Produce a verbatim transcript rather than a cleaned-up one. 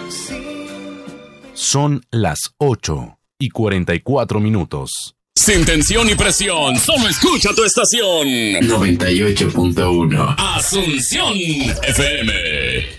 Son las ocho y cuarenta y cuatro minutos. Sin tensión ni presión, solo escucha tu estación. noventa y ocho punto uno. Asunción F M.